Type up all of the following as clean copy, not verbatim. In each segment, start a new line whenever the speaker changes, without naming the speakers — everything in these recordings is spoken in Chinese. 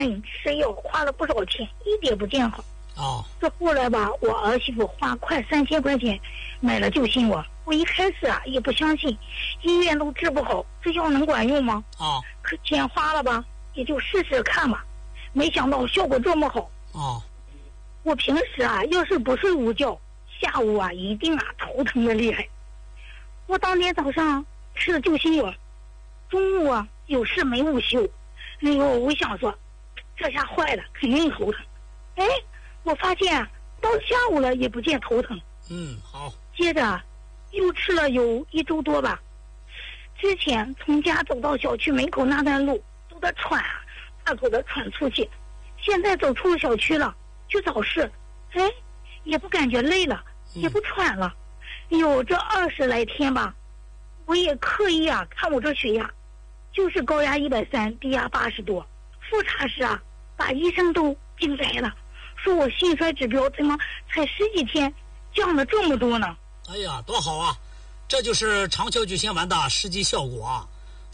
吃药花了不少钱，一点不见好。这后来吧，我儿媳妇花快3000块钱买了救心丸。我一开始也不相信，医院都治不好，这药能管用吗？可钱花了吧，也就试试看吧。没想到效果这么好。我平时要是不睡午觉，下午一定头疼的厉害。我当天早上吃了救心丸，中午有事没午休。我想说，这下坏了，肯定头疼。我发现到下午了也不见头疼。
好。
接着又吃了有1周多吧。之前从家走到小区门口那段路都在喘大口的喘粗气，现在走出小区了，去早市，也不感觉累了，也不喘了。这20来天吧，我也刻意看我这血压，就是高压130，低压80多。复查时把医生都惊呆了，说我心衰指标怎么才10几天降了这么多呢？
哎呀，多好啊！这就是长效救心丸的实际效果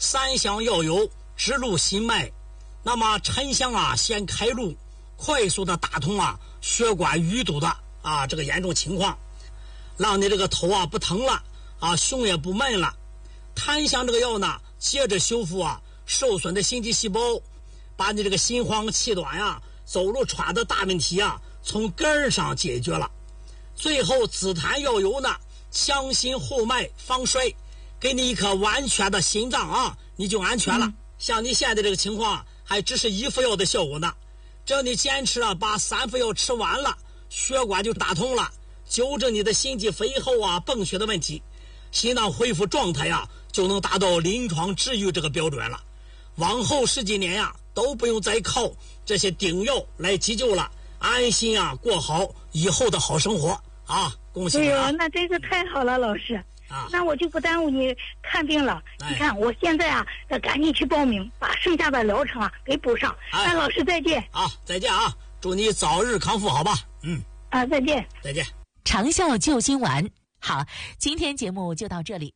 3香药油直入心脉，那么沉香先开路，快速的打通血管淤堵的这个严重情况，让你这个头不疼了胸也不闷了。檀香这个药呢，接着修复受损的心肌细胞，把你这个心慌气短走路喘的大问题从根儿上解决了。最后紫檀药油呢，强心护脉防衰，给你一颗完全的心脏你就安全了。像你现在这个情况还只是1副药的效果呢，只要你坚持把3副药吃完了，血管就打通了，纠正你的心肌肥厚泵血的问题，心脏恢复状态就能达到临床治愈这个标准了。往后10几年都不用再靠这些顶药来急救了，安心过好以后的好生活恭喜你
那真是太好了，老师那我就不耽误你看病了。你看我现在赶紧去报名，把剩下的疗程给补上。那老师再见
再见祝你早日康复，好吧？
再见
再见。
长效救心丸。好，今天节目就到这里。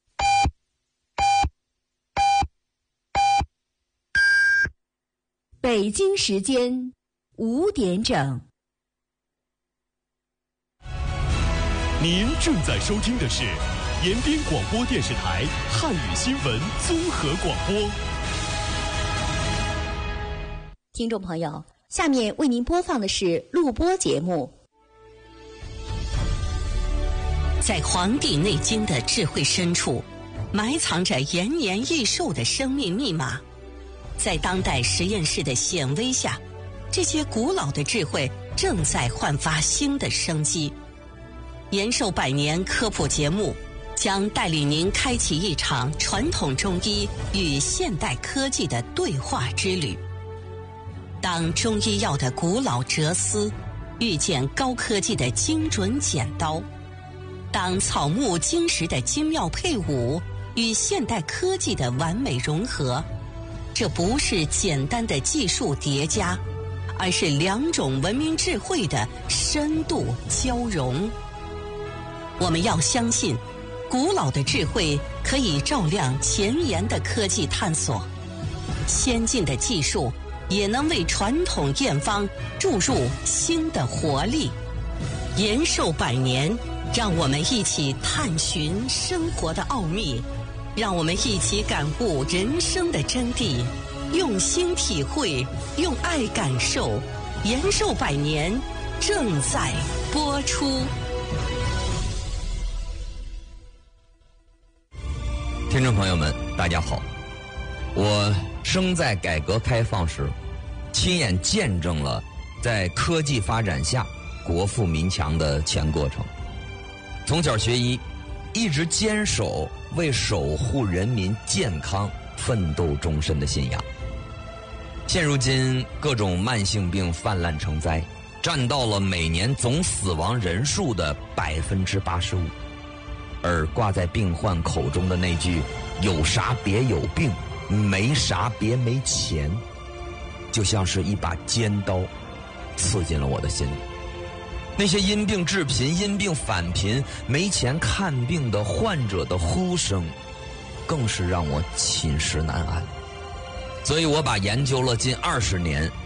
北京时间5点整。
您正在收听的是延边广播电视台汉语新闻综合广播。
听众朋友，下面为您播放的是录播节目。
在《黄帝内经》的智慧深处，埋藏着延年益寿的生命密码。在当代实验室的显微下，这些古老的智慧正在焕发新的生机。延寿百年科普节目将带领您开启一场传统中医与现代科技的对话之旅。当中医药的古老哲思遇见高科技的精准剪刀，当草木金石的精妙配伍与现代科技的完美融合，这不是简单的技术叠加，而是2种文明智慧的深度交融。我们要相信，古老的智慧可以照亮前沿的科技探索，先进的技术也能为传统验方注入新的活力。延寿百年，让我们一起探寻生活的奥秘，让我们一起感悟人生的真谛，用心体会，用爱感受。延寿百年正在播出。
听众朋友们，大家好。我生在改革开放时，亲眼见证了在科技发展下国富民强的全过程。从小学医，一直坚守为守护人民健康奋斗终身的信仰。现如今各种慢性病泛滥成灾，占到了每年总死亡人数的85%。而挂在病患口中的那句“有啥别有病，没啥别没钱”，就像是一把尖刀，刺进了我的心里。那些因病致贫、因病返贫、没钱看病的患者的呼声，更是让我寝食难安。 所以我把研究了近20年